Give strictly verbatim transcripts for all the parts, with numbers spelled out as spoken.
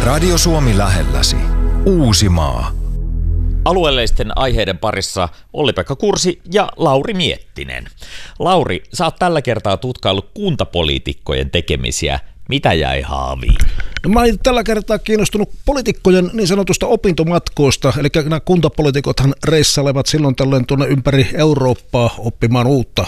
Radio Suomi lähelläsi. Uusimaa. Alueellisten aiheiden parissa Olli-Pekka Kursi ja Lauri Miettinen. Lauri, sä oot tällä kertaa tutkaillut kuntapoliitikkojen tekemisiä. Mitä jäi haaviin? No, mä olen tällä kertaa kiinnostunut poliitikkojen niin sanotusta opintomatkoista, eli nämä kuntapoliitikothan reissailevat silloin tällöin tuonne ympäri Eurooppaa oppimaan uutta.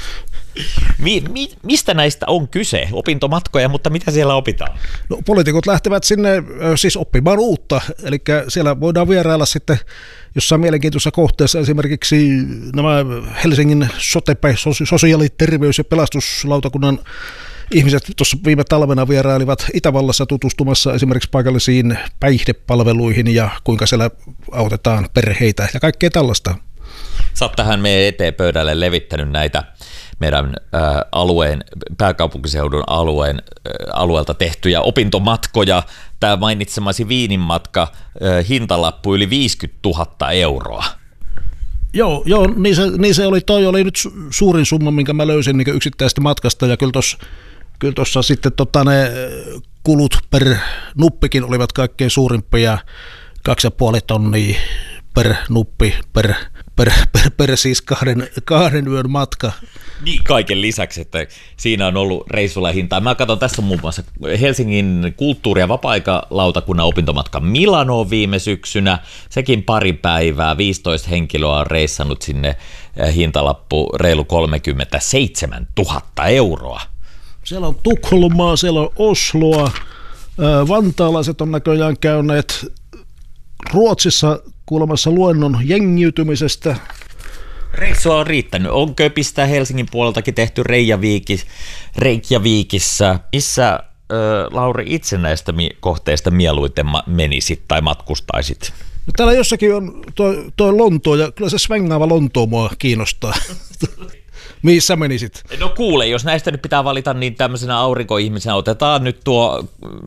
Mi- mi- mistä näistä on kyse? Opintomatkoja, mutta mitä siellä opitaan? No, poliitikot lähtevät sinne siis oppimaan uutta, eli siellä voidaan vierailla sitten jossain mielenkiintoisessa kohteessa, esimerkiksi nämä Helsingin sote, sosiaali-, terveys- ja pelastuslautakunnan ihmiset tuossa viime talvena vierailivat Itävallassa tutustumassa esimerkiksi paikallisiin päihdepalveluihin ja kuinka siellä autetaan perheitä ja kaikkea tällaista. Sä oot tähän meidän eteen pöydälle levittänyt näitä meidän ä, alueen, pääkaupunkiseudun alueen, ä, alueelta tehtyjä opintomatkoja. Tämä mainitsemasi Viinin matka, ä, hintalappu yli viisikymmentätuhatta euroa. Joo, joo niin, se, niin se oli. Toi oli nyt suurin summa, minkä mä löysin niin yksittäisestä matkasta, ja kyllä tuossa kyllä tossa sitten tota, ne kulut per nuppikin olivat kaikkein suurimpia, kaksi ja puoli tonnia per nuppi, per, per, per, per siis kahden, kahden yön matka. Niin, kaiken lisäksi, että siinä on ollut reissulla hintaa. Mä katson tässä muun muassa Helsingin kulttuuri- ja vapaa-aikalautakunnan opintomatka Milanoon viime syksynä. Sekin pari päivää, viisitoista henkilöä on reissannut sinne, hintalappu reilu kolmekymmentäseitsemäntuhatta euroa. Siellä on Tukholmaa, siellä on Osloa, vantaalaiset on näköjään käyneet Ruotsissa kuulemassa luennon jengiytymisestä. Reissua on riittänyt. On Köpistä Helsingin puoleltakin tehty Reijäviikis, Reykjavikissa. Missä äh, Lauri itse näistä mi- kohteista mieluiten ma- menisit tai matkustaisit? No, täällä jossakin on toi, toi Lontoo, ja kyllä se svengaava Lontoo mua kiinnostaa. Missä menisit? No kuule, jos näistä nyt pitää valita, niin tämmöisenä aurinkoihmisenä otetaan nyt tuo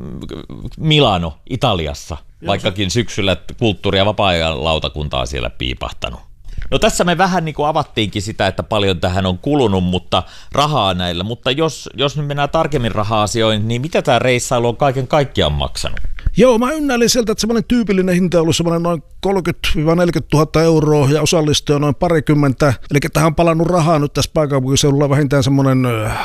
Milano Italiassa, vaikkakin syksyllä kulttuuri- ja vapaa-ajan on siellä piipahtanut. No tässä me vähän niin kuin avattiinkin sitä, että paljon tähän on kulunut, mutta rahaa näillä, mutta jos, jos nyt mennään tarkemmin raha-asioihin, niin mitä tämä reissailu on kaiken kaikkiaan maksanut? Joo, mä ynnäilin sieltä, että semmoinen tyypillinen hinta on ollut semmoinen noin kolmekymmentä neljäkymmentätuhatta euroa ja osallistuja noin parikymmentä. Eli tähän on palannut rahaa nyt tässä pääkaupunkiseudulla vähintään semmoinen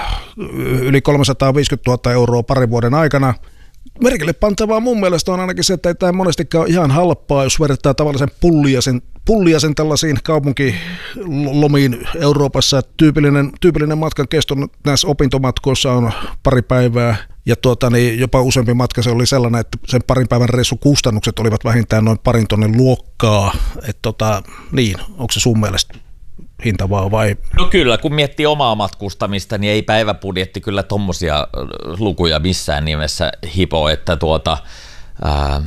yli kolmesataaviisikymmentätuhatta euroa parin vuoden aikana. Merkille pantavaa mun mielestä on ainakin se, että ei tämä monestikaan ole ihan halpaa, jos vertaa tavallisen pulliasen, pulliasen tällaisiin kaupunkilomiin Euroopassa. Tyypillinen, tyypillinen matkan kesto näissä opintomatkoissa on pari päivää. Ja tuota, niin jopa useampi matka se oli sellainen, että sen parin päivän reissun kustannukset olivat vähintään noin parin tonnin luokkaa. Että tota, niin, onko se sun mielestä hintavaa vai? No kyllä, kun miettii omaa matkustamista, niin ei päiväbudjetti kyllä tommosia lukuja missään nimessä hipo, että tuota, ää,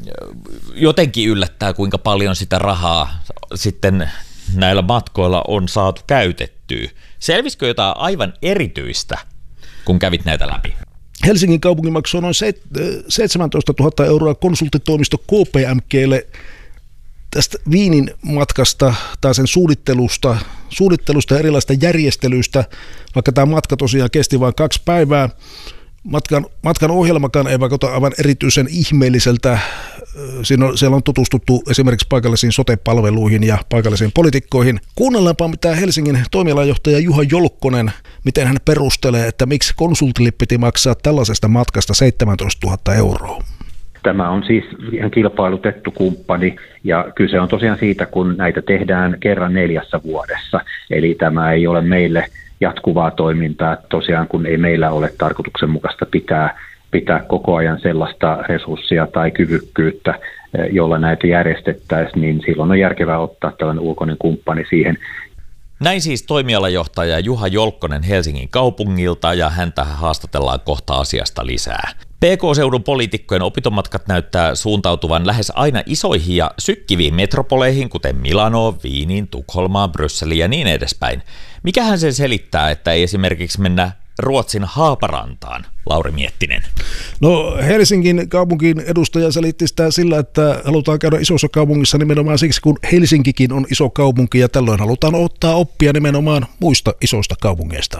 jotenkin yllättää, kuinka paljon sitä rahaa sitten näillä matkoilla on saatu käytettyä. Selvisikö jotain aivan erityistä, kun kävit näitä läpi? Helsingin kaupunki maksoi noin seitsemäntoistatuhatta euroa konsulttitoimisto K P M G:lle tästä Viinin matkasta tai sen suunnittelusta, suunnittelusta ja erilaisista järjestelyistä, vaikka tämä matka tosiaan kesti vain kaksi päivää. Matkan, matkan ohjelmakaan ei vaikuta aivan erityisen ihmeelliseltä. Siinä on, siellä on tutustuttu esimerkiksi paikallisiin sote-palveluihin ja paikallisiin poliitikkoihin. Kuunnellaanpa, mitä Helsingin toimialajohtaja Juha Jolkkonen, miten hän perustelee, että miksi konsultille piti maksaa tällaisesta matkasta seitsemäntoistatuhatta euroa. Tämä on siis ihan kilpailutettu kumppani, ja kyse on tosiaan siitä, kun näitä tehdään kerran neljässä vuodessa. Eli tämä ei ole meille jatkuvaa toimintaa, tosiaan kun ei meillä ole tarkoituksenmukaista pitää, pitää koko ajan sellaista resurssia tai kyvykkyyttä, jolla näitä järjestettäisiin, niin silloin on järkevää ottaa tällainen ulkoinen kumppani siihen. Näin siis toimialajohtaja Juha Jolkkonen Helsingin kaupungilta, ja häntä haastatellaan kohta asiasta lisää. P K-seudun poliitikkojen opintomatkat näyttää suuntautuvan lähes aina isoihin ja sykkiviin metropoleihin, kuten Milanoon, Viiniin, Tukholmaan, Brysseliin ja niin edespäin. Mikähän sen selittää, että ei esimerkiksi mennä Ruotsin Haaparantaan, Lauri Miettinen? No, Helsingin kaupungin edustaja selitti sitä sillä, että halutaan käydä isossa kaupungissa nimenomaan siksi, kun Helsinkikin on iso kaupunki, ja tällöin halutaan ottaa oppia nimenomaan muista isoista kaupungeista.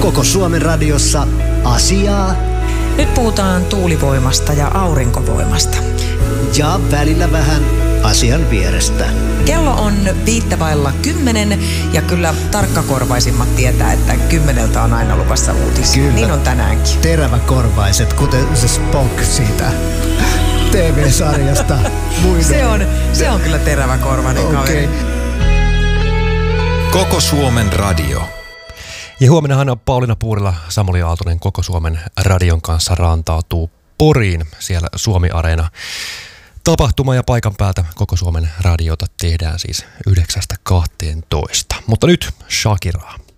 Koko Suomen radiossa asiaa Nyt puhutaan tuulivoimasta ja aurinkovoimasta. ja välillä vähän asian vierestä. Kello on viittävailla kymmenen ja kyllä tarkkakorvaisimmat tietää, että kymmeneltä on aina luvassa uutisia. Kyllä. Niin on tänäänkin. Teräväkorvaiset, kuten se Spock siitä T V-sarjasta. Muiden. Se on, se on kyllä teräväkorvainen Okei. kaveri. Koko Suomen radio. Ja huomennahan Pauliina Puurila, Samuli Aaltonen Koko Suomen radion kanssa rantautuu Poriin. Siellä Suomi-areena tapahtuma ja paikan päältä Koko Suomen radiota tehdään siis yhdeksästä kahteentoista. Mutta nyt Shakiraa.